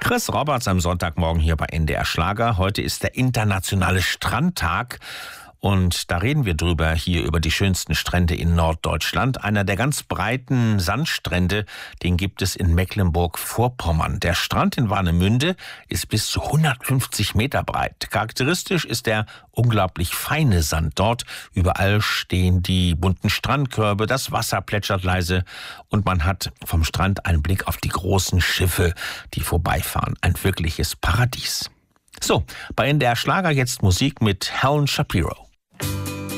Chris Roberts am Sonntagmorgen hier bei NDR Schlager. Heute ist der internationale Strandtag. Und da reden wir drüber, hier über die schönsten Strände in Norddeutschland. Einer der ganz breiten Sandstrände, den gibt es in Mecklenburg-Vorpommern. Der Strand in Warnemünde ist bis zu 150 Meter breit. Charakteristisch ist der unglaublich feine Sand dort. Überall stehen die bunten Strandkörbe, das Wasser plätschert leise und man hat vom Strand einen Blick auf die großen Schiffe, die vorbeifahren. Ein wirkliches Paradies. So, bei NDR Schlager jetzt Musik mit Helen Shapiro.